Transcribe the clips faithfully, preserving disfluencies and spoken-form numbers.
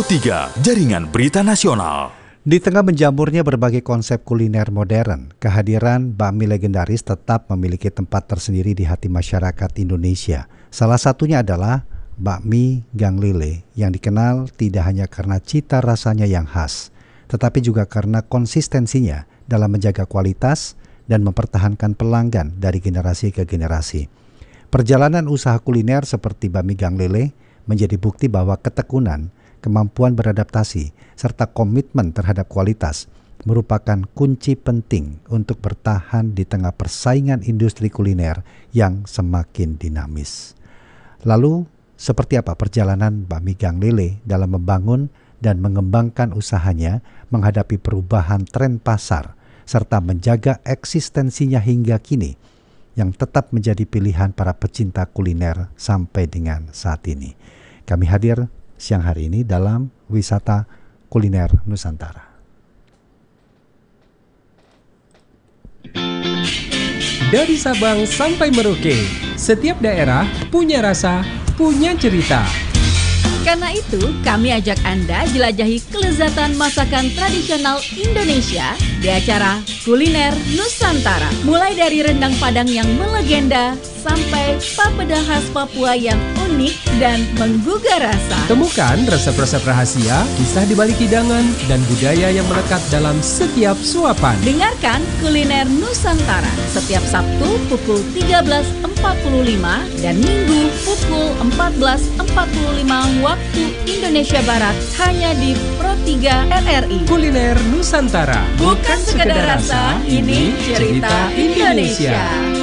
Pro tiga, Jaringan Berita Nasional. Di tengah menjamurnya berbagai konsep kuliner modern, kehadiran bakmi legendaris tetap memiliki tempat tersendiri di hati masyarakat Indonesia. Salah satunya adalah bakmi Gang Lele yang dikenal tidak hanya karena cita rasanya yang khas, tetapi juga karena konsistensinya dalam menjaga kualitas dan mempertahankan pelanggan dari generasi ke generasi. Perjalanan usaha kuliner seperti bakmi Gang Lele menjadi bukti bahwa ketekunan, kemampuan beradaptasi, serta komitmen terhadap kualitas merupakan kunci penting untuk bertahan di tengah persaingan industri kuliner yang semakin dinamis. Lalu, seperti apa perjalanan bakmi Gang Lele dalam membangun dan mengembangkan usahanya menghadapi perubahan tren pasar, serta menjaga eksistensinya hingga kini, yang tetap menjadi pilihan para pecinta kuliner sampai dengan saat ini. Kami hadir siang hari ini dalam Wisata Kuliner Nusantara. Dari Sabang sampai Merauke, setiap daerah punya rasa, punya cerita. Karena itu, kami ajak Anda jelajahi kelezatan masakan tradisional Indonesia di acara Kuliner Nusantara. Mulai dari rendang Padang yang melegenda sampai papeda khas Papua yang unik dan menggugah rasa. Temukan resep-resep rahasia, kisah di balik hidangan, dan budaya yang melekat dalam setiap suapan. Dengarkan Kuliner Nusantara setiap Sabtu pukul tiga belas empat puluh lima dan Minggu pukul empat belas empat puluh lima waktu Indonesia Barat hanya di Pro tiga R R I. Kuliner Nusantara, bukan sekedar rasa, ini cerita Indonesia.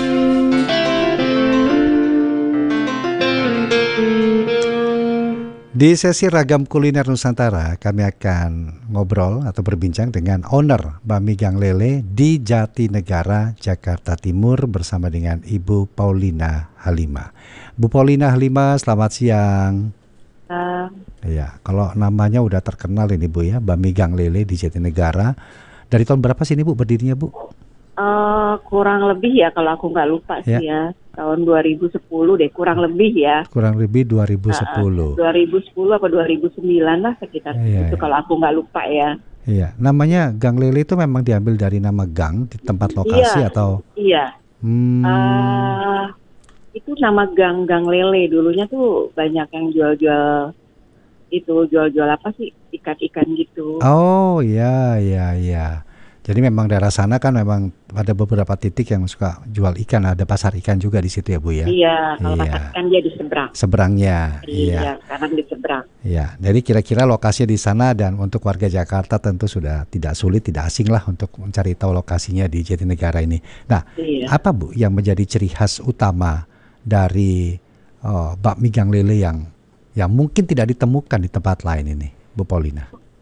Di sesi Ragam Kuliner Nusantara, kami akan ngobrol atau berbincang dengan owner Bakmi Gang Lele di Jatinegara, Jakarta Timur bersama dengan Ibu Paulina Halimah. Bu Paulina Halimah, selamat siang. Uh, ya, kalau namanya udah terkenal ini Bu ya, Bakmi Gang Lele di Jatinegara. Dari tahun berapa sih ini Bu berdirinya Bu? Uh, kurang lebih ya kalau aku nggak lupa sih ya. ya tahun dua ribu sepuluh deh, kurang lebih ya. Kurang lebih dua ribu sepuluh. Uh, dua ribu sepuluh apa dua ribu sembilan lah sekitar iya, itu iya. Kalau aku nggak lupa ya. Iya, namanya Gang Lele itu memang diambil dari nama gang di tempat lokasi iya, atau? Iya. Hmm. Uh, itu nama gang Gang Lele dulunya tuh banyak yang jual-jual itu jual-jual apa sih ikan-ikan gitu. Oh iya iya iya. Jadi memang daerah sana kan memang ada beberapa titik yang suka jual ikan, ada pasar ikan juga di situ ya Bu ya. Iya, kalau iya. pasar ikan dia di seberang. Seberangnya. Iya, iya. sekarang di seberang. Iya, jadi kira-kira lokasinya di sana dan untuk warga Jakarta tentu sudah tidak sulit, tidak asing lah untuk mencari tahu lokasinya di Jatinegara ini. Nah, iya. apa Bu yang menjadi ciri khas utama dari oh, bakmi Gang Lele yang yang mungkin tidak ditemukan di tempat lain ini, Bu Paulina?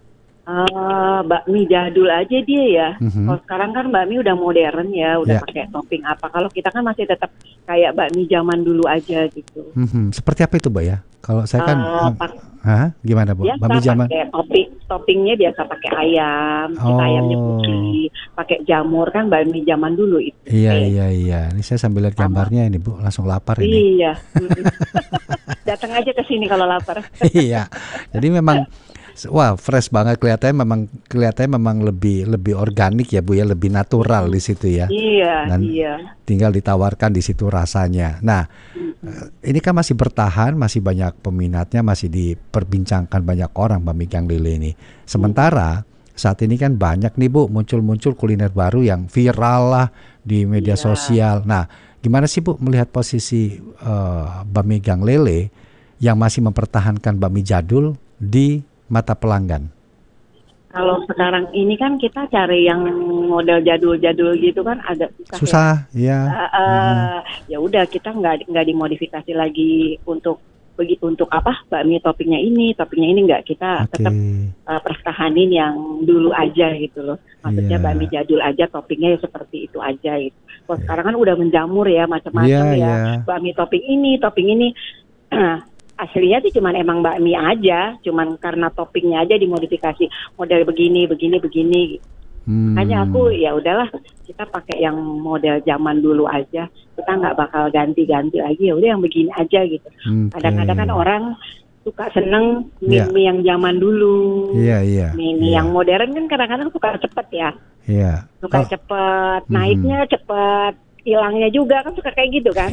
Uh, bakmi jadul aja dia ya. Mm-hmm. Kalau sekarang kan bakmi udah modern ya, udah yeah. pakai topping apa. Kalau kita kan masih tetap kayak bakmi zaman dulu aja gitu. Mm-hmm. Seperti apa itu, Bu ya? Kalau saya kan, uh, pak- Hah? Gimana Bu? Biasa bakmi zaman. Pakai topping, toppingnya biasa pakai ayam, kita Oh. ayamnya putih, pakai jamur kan bakmi zaman dulu itu. Iya eh. iya iya. Ini saya sambil lihat gambarnya ini Bu, langsung lapar ini. Iya. Datang aja ke sini kalau lapar. Iya. Jadi memang wah, fresh banget kelihatannya, memang kelihatannya memang lebih lebih organik ya Bu ya, lebih natural di situ ya. Iya, Dan iya. tinggal ditawarkan di situ rasanya. Nah, mm-hmm. ini kan masih bertahan, masih banyak peminatnya, masih diperbincangkan banyak orang bakmi Gang Lele ini. Sementara mm-hmm. saat ini kan banyak nih Bu muncul-muncul kuliner baru yang viral lah di media iya. sosial. Nah, gimana sih Bu melihat posisi uh, bakmi Gang Lele yang masih mempertahankan bakmi jadul di mata pelanggan? Kalau sekarang ini kan kita cari yang model jadul-jadul gitu kan agak susah. Susah, ya. ya. Uh, uh, hmm. Ya udah kita nggak nggak dimodifikasi lagi untuk begitu untuk apa bakmi toppingnya ini, toppingnya ini nggak, kita okay. tetap uh, pertahanin yang dulu aja gitu loh. Maksudnya yeah. bakmi jadul aja, toppingnya ya seperti itu aja gitu. Kalau yeah. sekarang kan udah menjamur ya macam-macam yeah, ya. Yeah. Bakmi topping ini, topping ini. Aslinya sih cuman emang bakmi aja, cuman karena toppingnya aja dimodifikasi model begini, begini, begini. Hmm. Makanya aku ya udahlah kita pakai yang model zaman dulu aja, kita nggak bakal ganti-ganti lagi, ya udah yang begini aja gitu. Okay. Kadang-kadang kan orang suka seneng Iya. mie-mie yang zaman dulu. Iya, iya. Mie-mie iya. yang modern kan kadang-kadang suka cepet ya. Iya. Suka Oh, cepet, Mhm. naiknya cepet, hilangnya juga kan suka kayak gitu kan.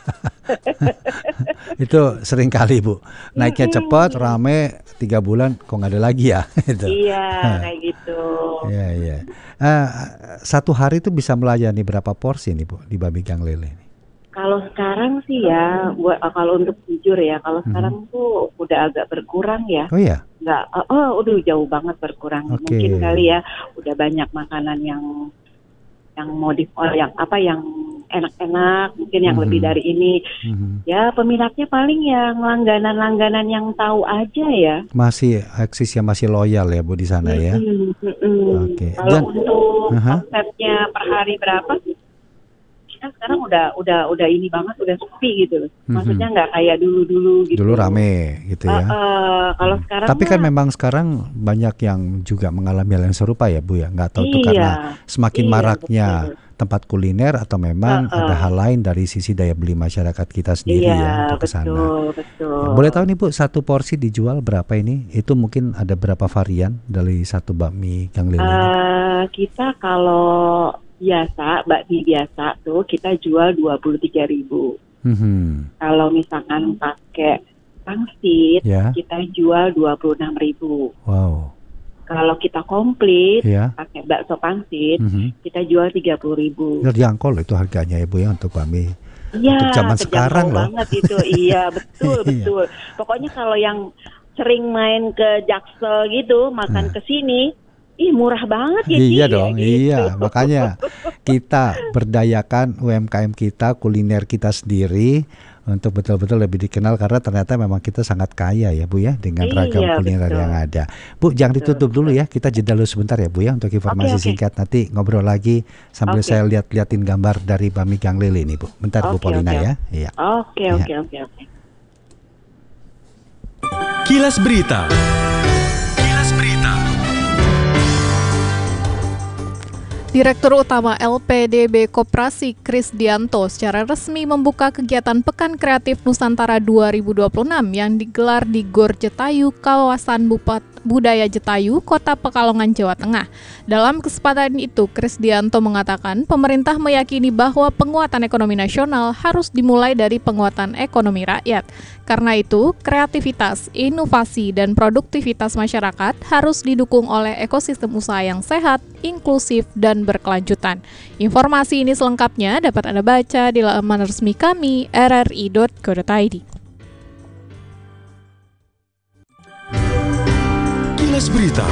itu sering kali Bu. Naiknya Mm-mm. cepat, rame, tiga bulan kok nggak ada lagi ya. Itu. Iya, kayak gitu. Iya, iya. Eh, satu hari itu bisa melayani berapa porsi nih Bu di Babi Gang Lele ini? Kalau sekarang sih ya, buat kalau untuk jujur ya, kalau Mhm. sekarang tuh udah agak berkurang ya. Oh iya. Nggak, oh, oh, udah jauh banget berkurang. Oke. Mungkin kali ya, udah banyak makanan yang yang modif, oh, yang apa yang enak-enak, mungkin yang Mhm. lebih dari ini. Mhm. Ya peminatnya paling yang langganan-langganan yang tahu aja ya. Masih eksis ya, masih loyal ya Bu di sana ya. Mm-mm, mm-mm. Oke. Kalau Dan- untuk Aha. konsepnya per hari berapa? Kita sekarang udah udah udah ini banget, udah sepi gitu loh. Maksudnya nggak kayak dulu-dulu gitu. Dulu rame gitu Eh, ya. eh, kalau sekarang Tapi kan mah, memang sekarang banyak yang juga mengalami hal yang serupa ya Bu ya. Nggak tahu tuh Iya, karena semakin iya, maraknya betul. tempat kuliner atau memang Uh-uh. ada hal lain dari sisi daya beli masyarakat kita sendiri iya, ya untuk ke sana. betul, betul. Boleh tahu nih Bu, satu porsi dijual berapa ini? Itu mungkin ada berapa varian dari satu bakmi Gang Lele ini? Eh, kita kalau biasa, bakmi biasa tuh kita jual dua puluh tiga ribu. Mhm. Kalau misalkan pakai pangsit, Ya, kita jual dua puluh enam ribu. wow. Kalau kita komplit, Ya. pakai bakso pangsit, Mhm. kita jual tiga puluh ribu. Terjangkau loh itu harganya ya Bu ya untuk bakmi. Iya, Untuk zaman terjangkau sekarang loh. banget itu. Iya, betul, Iya. betul. Pokoknya kalau yang sering main ke Jaksel gitu, makan ke sini, ih murah banget ya, Ci, Iya ya, dong, gitu. iya. Makanya kita berdayakan U M K M kita, kuliner kita sendiri untuk betul-betul lebih dikenal karena ternyata memang kita sangat kaya ya Bu ya dengan Iya, ragam kuliner betul. yang ada. Bu, jangan ditutup dulu ya. Kita jeda dulu sebentar ya Bu ya untuk informasi Oke, oke. singkat, nanti ngobrol lagi sambil Oke. saya lihat-liatin gambar dari bakmi Gang Lele ini Bu. Bentar Bu Oke, Paulina oke. ya. Iya. Oke, Iya. oke, oke, oke. Kilas Berita. Kilas Berita. Direktur Utama L P D B Koperasi Krisdianto secara resmi membuka kegiatan Pekan Kreatif Nusantara dua ribu dua puluh enam yang digelar di Gor Jetayu, kawasan Bupat Budaya Jetayu, Kota Pekalongan, Jawa Tengah. Dalam kesempatan itu, Krisdianto mengatakan pemerintah meyakini bahwa penguatan ekonomi nasional harus dimulai dari penguatan ekonomi rakyat. Karena itu, kreativitas, inovasi, dan produktivitas masyarakat harus didukung oleh ekosistem usaha yang sehat, inklusif, dan berkelanjutan. Informasi ini selengkapnya dapat Anda baca di laman resmi kami r r i dot co dot i d. Kilas Berita.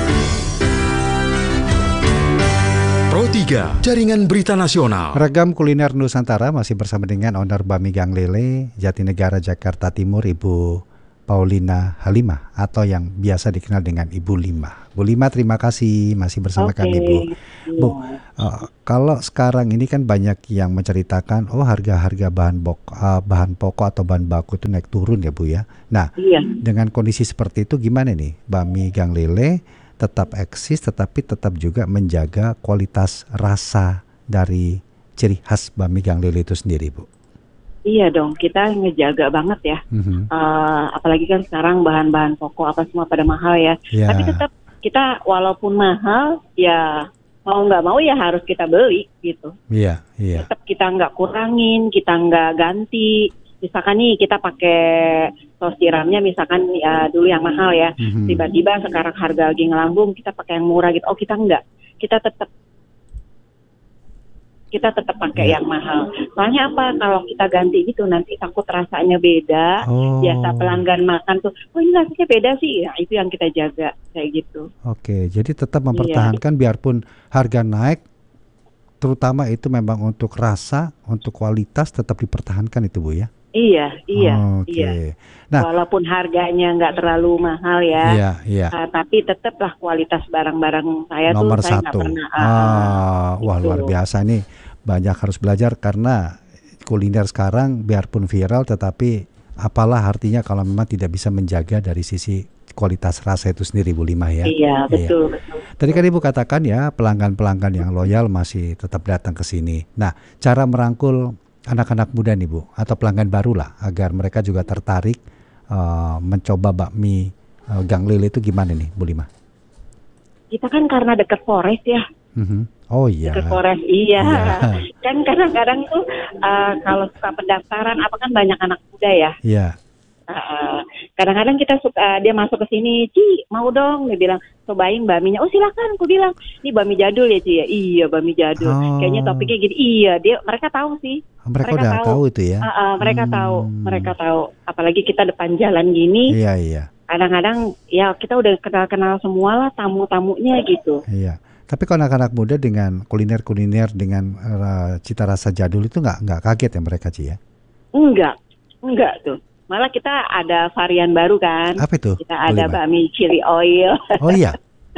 Pro tiga, Jaringan Berita Nasional. Ragam kuliner Nusantara masih bersama dengan owner Bakmi Gang Lele, Jatinegara, Jakarta Timur, Ibu Paulina Halimah atau yang biasa dikenal dengan Ibu Lima. Bu Lima, terima kasih masih bersama Oke. kami Bu. Bu, Iya. uh, kalau sekarang ini kan banyak yang menceritakan, oh harga-harga bahan bok, uh, bahan pokok atau bahan baku itu naik turun ya Bu ya. Nah, Iya. dengan kondisi seperti itu gimana nih Bakmi Gang Lele tetap eksis tetapi tetap juga menjaga kualitas rasa dari ciri khas Bakmi Gang Lele itu sendiri Bu? Iya dong, kita ngejaga banget ya. Mhm. Eh, apalagi kan sekarang bahan-bahan pokok apa semua pada mahal ya. Ya. Tapi tetap kita walaupun mahal, ya mau nggak mau ya harus kita beli gitu. Iya, iya. Tetap kita nggak kurangin, kita nggak ganti. Misalkan nih kita pakai saus tiramnya misalkan ya dulu yang mahal ya. Mhm. Tiba-tiba sekarang harga lagi ngelambung, kita pakai yang murah gitu. Oh kita nggak, kita tetap kita tetap pakai Ya. yang mahal. Soalnya apa? Kalau kita ganti gitu nanti takut rasanya beda. Oh. Biasa pelanggan makan tuh, oh ini rasanya beda sih. Ya, itu yang kita jaga kayak gitu. Oke, jadi tetap Iya. mempertahankan biarpun harga naik, terutama itu memang untuk rasa, untuk kualitas tetap dipertahankan itu Bu ya? Iya, iya, Oke. iya. Nah, Walaupun harganya nggak terlalu mahal ya, iya, iya. uh, tapi tetaplah kualitas barang-barang saya Nomor tuh saya nggak satu. pernah. ah, Ah, wah gitu. luar biasa nih. Banyak harus belajar karena kuliner sekarang biarpun viral tetapi apalah artinya kalau memang tidak bisa menjaga dari sisi kualitas rasa itu sendiri Bu Lima ya. Iya, betul, betul. Tadi kan Ibu katakan ya pelanggan-pelanggan yang loyal masih tetap datang ke sini. Nah, cara merangkul anak-anak muda nih Bu atau pelanggan baru lah agar mereka juga tertarik uh, mencoba bakmi uh, Gang Lele itu gimana nih, Bu Lima? Kita kan karena dekat forest ya. Mm-hmm. Oh iya. Dekat forest, iya. Iya. Kan kadang-kadang tuh uh, kalau suka pendaftaran apa kan banyak anak muda ya. Iya. Uh, kadang-kadang kita suka dia masuk ke sini, Ci mau dong, dia bilang cobain bakminya. Oh silakan, aku bilang ini bakmi jadul ya Ci ya. Iya bakmi jadul. Oh. Kayaknya topiknya gini. Iya dia mereka tahu sih. Mereka, mereka udah tahu. tahu itu ya. Uh, uh, mereka Hmm. tahu, mereka tahu. Apalagi kita depan jalan gini. Iya iya. Kadang-kadang ya kita udah kenal-kenal semua lah tamu-tamunya gitu. Iya. Tapi kalau anak-anak muda dengan kuliner-kuliner dengan uh, cita rasa jadul itu nggak nggak kaget ya mereka Ci ya? Enggak, enggak tuh. Malah kita ada varian baru kan. Apa itu? Kita ada Bu Lima? bakmi chili oil. Oh iya.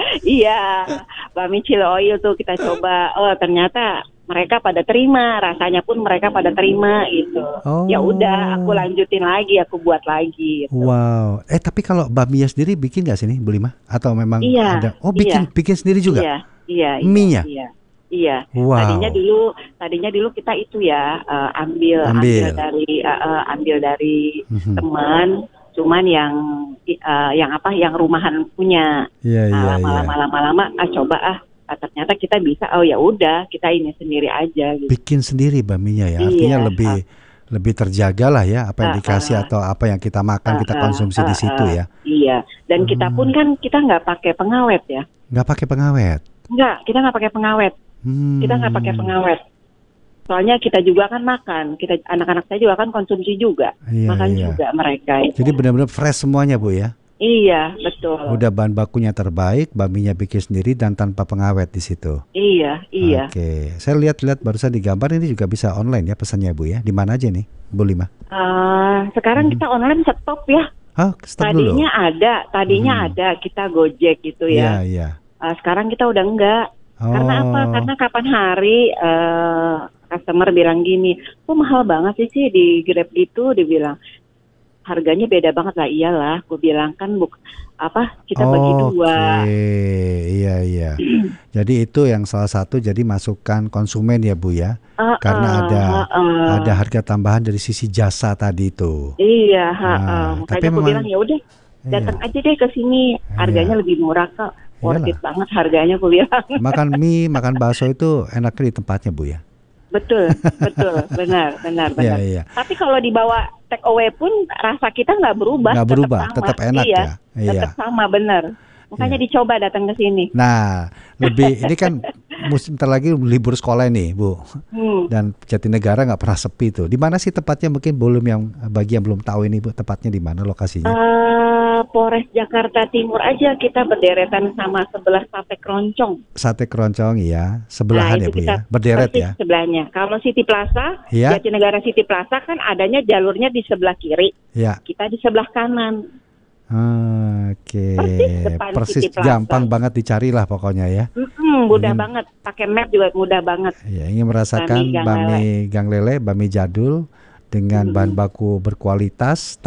Iya, bakmi chili oil tuh kita coba. Oh ternyata mereka pada terima, rasanya pun mereka pada terima gitu. Oh. Ya udah, aku lanjutin lagi, aku buat lagi. Gitu. Wow. Eh tapi kalau bakminya sendiri bikin nggak sih nih Bu Lima? Atau memang Iya, ada? Oh bikin iya. bikin sendiri juga? Iya, iya. iya Mie-nya? Iya. Iya. Wow. Tadinya dulu, tadinya dulu kita itu ya uh, ambil, ambil, Ambil. dari, uh, uh, ambil dari Mhm. teman, cuman yang, uh, yang apa, yang rumahan punya. Iya iya Nah, iya. lama-lama, lama-lama, ah coba ah, ah, ternyata kita bisa. Oh ya udah, kita ini sendiri aja. Gitu. Bikin sendiri bakminya ya. Artinya Iya. lebih lebih terjaga lah ya apa yang Ah, dikasih ah. atau apa yang kita makan kita Ah, ah, konsumsi di ah, situ ah. ya. Iya. Dan kita Hmm. pun kan kita nggak pakai pengawet ya. Nggak pakai pengawet. Nggak, kita nggak pakai pengawet. Hmm. Kita nggak pakai pengawet. Soalnya kita juga kan makan, kita anak-anak saya juga kan konsumsi juga, Iya, makan iya. juga mereka. Jadi benar-benar fresh semuanya Bu ya. Iya, betul. Udah bahan bakunya terbaik, bakminya bikin sendiri dan tanpa pengawet di situ. Iya, iya. Oke, saya lihat-lihat barusan di gambar ini juga bisa online ya pesannya Bu ya. Di mana aja nih Bu Lima? Uh, sekarang kita online stop ya. Oh, stop dulu. Tadinya ada, tadinya Hmm. ada kita Gojek gitu Iya, ya. iya. Uh, sekarang kita udah enggak. Oh. Karena apa? Karena kapan hari uh, customer bilang gini, kok mahal banget sih sih di Grab gitu, dibilang. Harganya beda banget lah, iyalah. Aku bilang kan buk apa kita bagi dua. Oke, iya iya. Jadi itu yang salah satu jadi masukan konsumen ya Bu ya. Uh, Karena uh, ada uh, uh. ada harga tambahan dari sisi jasa tadi itu. Iya, ha, Nah, uh, tapi makanya aku memang- bilang ya udah datang aja deh ke sini, harganya Iya. lebih murah kok, worth Iyalah. it banget harganya aku bilang. Makan mie, makan bakso itu enaknya di tempatnya Bu ya. Betul, betul, benar, benar, benar. Iya iya. Tapi kalau dibawa take away pun rasa kita nggak berubah, Nggak tetap berubah, sama. tetap enak iya, ya. Iya. Tetap sama, benar. Makanya Iya. dicoba datang ke sini. Nah, lebih ini kan musim bentar lagi libur sekolah nih Bu. Hmm. Dan Jatinegara nggak pernah sepi tuh. Di mana sih tepatnya mungkin belum yang bagi yang belum tahu ini Bu tepatnya di mana lokasinya? Eh, Polres Jakarta Timur aja kita berderet sama sebelah Sate Keroncong. Sate Keroncong ya, sebelahan ya itu Bu kita ya, berderet persis ya. sebelahnya. Kalau City Plaza, Iya. Jatinegara City Plaza kan adanya jalurnya di sebelah kiri, Ya. kita di sebelah kanan. Ah, Oke, Persis depan persis City Plaza. gampang banget dicari lah pokoknya ya. Mm-mm, mudah Ingin- banget, pakai map juga mudah banget. Ya, ingin merasakan Bakmi Gang bakmi Gang Lele, bakmi jadul dengan Hmm. bahan baku berkualitas.